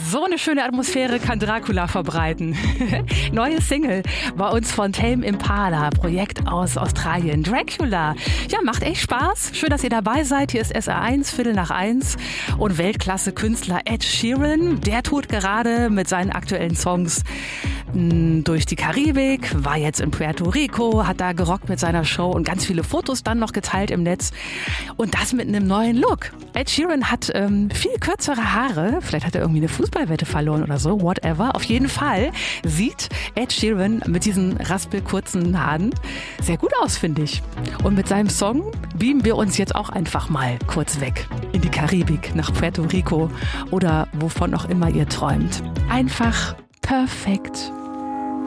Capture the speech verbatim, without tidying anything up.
So eine schöne Atmosphäre kann Dracula verbreiten. Neue Single bei uns von Tame Impala, Projekt aus Australien. Dracula. Ja, macht echt Spaß. Schön, dass ihr dabei seid. Hier ist S R eins, Viertel nach eins. Und Weltklasse-Künstler Ed Sheeran, der tourt gerade mit seinen aktuellen Songs mh, durch die Karibik, war jetzt in Puerto Rico, hat da gerockt mit seiner Show und ganz viele Fotos dann noch geteilt im Netz. Und das mit einem neuen Look. Ed Sheeran hat ähm, viel kürzere Haare. Vielleicht hat er irgendwie eine Fußballwette verloren oder so, whatever. Auf jeden Fall sieht Ed Sheeran mit diesen raspelkurzen Haaren sehr gut aus, finde ich. Und mit seinem Song beamen wir uns jetzt auch einfach mal kurz weg in die Karibik, nach Puerto Rico oder wovon auch immer ihr träumt. Einfach perfekt.